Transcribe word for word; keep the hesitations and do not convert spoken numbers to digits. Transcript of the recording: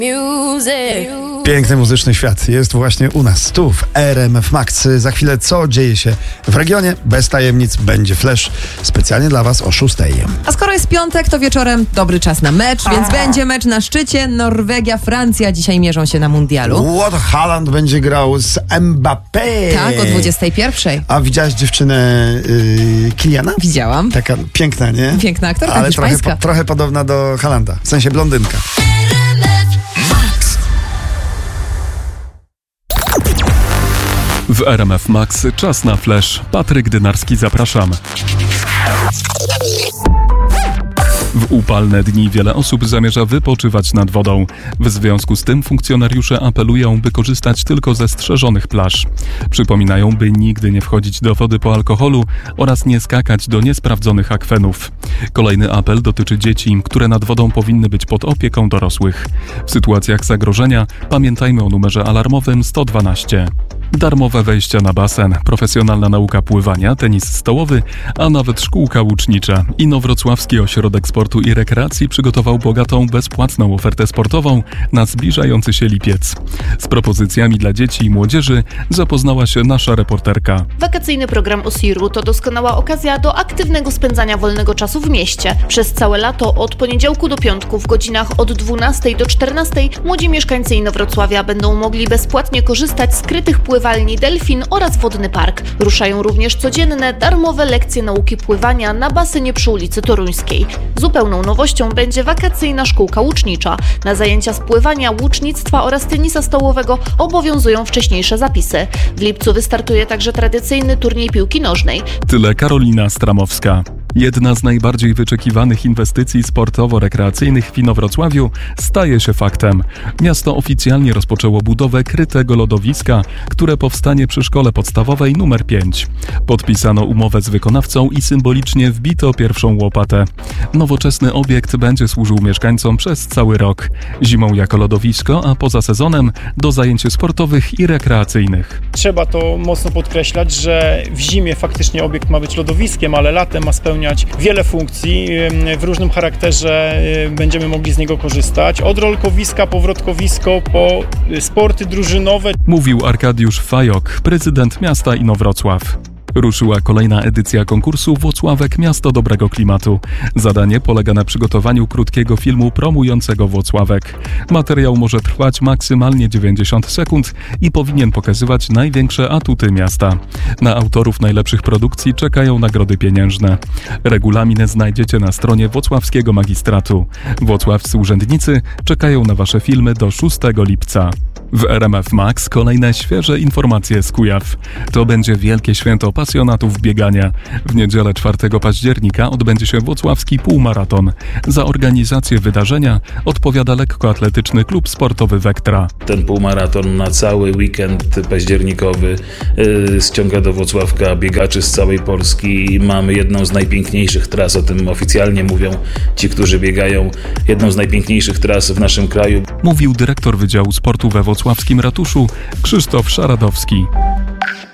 Piękny muzyczny świat jest właśnie u nas, tu w R M F Max. Za chwilę co dzieje się w regionie? Bez tajemnic będzie flash specjalnie dla Was o szóstej. A skoro jest piątek, to wieczorem dobry czas na mecz, więc A. będzie mecz na szczycie. Norwegia, Francja dzisiaj mierzą się na mundialu. What Haaland będzie grał z Mbappé. Tak, o dwudziestej pierwszej. A widziałaś dziewczynę yy, Kiliana? Widziałam. Taka piękna, nie? Piękna aktorka, ale trochę, hiszpańska. po, trochę podobna do Haalanda, w sensie blondynka. W R M F Max czas na flash. Patryk Dynarski, zapraszam. W upalne dni wiele osób zamierza wypoczywać nad wodą. W związku z tym funkcjonariusze apelują, by korzystać tylko ze strzeżonych plaż. Przypominają, by nigdy nie wchodzić do wody po alkoholu oraz nie skakać do niesprawdzonych akwenów. Kolejny apel dotyczy dzieci, które nad wodą powinny być pod opieką dorosłych. W sytuacjach zagrożenia pamiętajmy o numerze alarmowym sto dwanaście. Darmowe wejścia na basen, profesjonalna nauka pływania, tenis stołowy, a nawet szkółka łucznicza. Inowrocławski Ośrodek Sportu i Rekreacji przygotował bogatą, bezpłatną ofertę sportową na zbliżający się lipiec. Z propozycjami dla dzieci i młodzieży zapoznała się nasza reporterka. Wakacyjny program Osiru to doskonała okazja do aktywnego spędzania wolnego czasu w mieście. Przez całe lato, od poniedziałku do piątku w godzinach od dwunastej do czternastej młodzi mieszkańcy Inowrocławia będą mogli bezpłatnie korzystać z krytych pływalni Delfin oraz Wodny Park. Ruszają również codzienne, darmowe lekcje nauki pływania na basenie przy ulicy Toruńskiej. Zupełną nowością będzie wakacyjna szkółka łucznicza. Na zajęcia z pływania, łucznictwa oraz tenisa stołowego obowiązują wcześniejsze zapisy. W lipcu wystartuje także tradycyjny turniej piłki nożnej. Tyle Karolina Stramowska. Jedna z najbardziej wyczekiwanych inwestycji sportowo-rekreacyjnych w Inowrocławiu staje się faktem. Miasto oficjalnie rozpoczęło budowę krytego lodowiska, które powstanie przy szkole podstawowej numer pięć. Podpisano umowę z wykonawcą i symbolicznie wbito pierwszą łopatę. Nowoczesny obiekt będzie służył mieszkańcom przez cały rok. Zimą jako lodowisko, a poza sezonem do zajęć sportowych i rekreacyjnych. Trzeba to mocno podkreślać, że w zimie faktycznie obiekt ma być lodowiskiem, ale latem ma spełniać wiele funkcji. W różnym charakterze będziemy mogli z niego korzystać. Od rolkowiska, powrotkowisko, po sporty drużynowe. Mówił Arkadiusz Fajok, prezydent miasta Inowrocław. Ruszyła kolejna edycja konkursu Włocławek Miasto Dobrego Klimatu. Zadanie polega na przygotowaniu krótkiego filmu promującego Włocławek. Materiał może trwać maksymalnie dziewięćdziesiąt sekund i powinien pokazywać największe atuty miasta. Na autorów najlepszych produkcji czekają nagrody pieniężne. Regulamin znajdziecie na stronie Włocławskiego Magistratu. Włocławscy urzędnicy czekają na Wasze filmy do szóstego lipca. W R M F Max kolejne świeże informacje z Kujaw. To będzie wielkie święto pasjonatów biegania. W niedzielę czwartego października odbędzie się włocławski półmaraton. Za organizację wydarzenia odpowiada lekkoatletyczny klub sportowy Vectra. Ten półmaraton na cały weekend październikowy yy, ściąga do Włocławka biegaczy z całej Polski. Mamy jedną z najpiękniejszych tras, o tym oficjalnie mówią ci, którzy biegają. Jedną z najpiękniejszych tras w naszym kraju. Mówił dyrektor Wydziału Sportu we Włocławskim Ratuszu Krzysztof Szaradowski.